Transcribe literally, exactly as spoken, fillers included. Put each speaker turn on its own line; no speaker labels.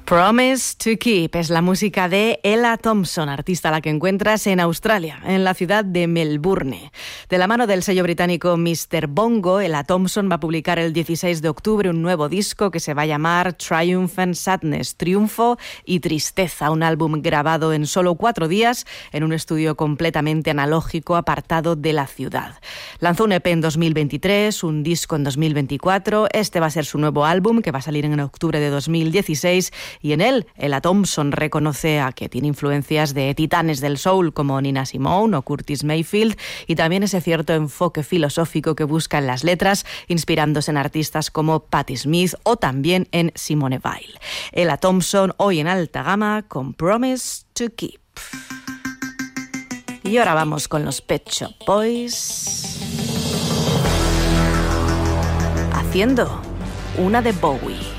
Promise to Keep es la música de Ella Thompson, artista a la que encuentras en Australia, en la ciudad de Melbourne. De la mano del sello británico mister Bongo, Ella Thompson va a publicar el dieciséis de octubre un nuevo disco que se va a llamar Triumph and Sadness, Triunfo y Tristeza, un álbum grabado en solo cuatro días en un estudio completamente analógico apartado de la ciudad. Lanzó un E P en dos mil veintitrés, un disco en dos mil veinticuatro, este va a ser su nuevo álbum que va a salir en octubre de dos mil dieciséis. Y en él, Ella Thompson reconoce a que tiene influencias de titanes del soul como Nina Simone o Curtis Mayfield y también ese cierto enfoque filosófico que busca en las letras, inspirándose en artistas como Patti Smith o también en Simone Weil. Ella Thompson hoy en alta gama con Promise to Keep. Y ahora vamos con los Pet Shop Boys haciendo una de Bowie.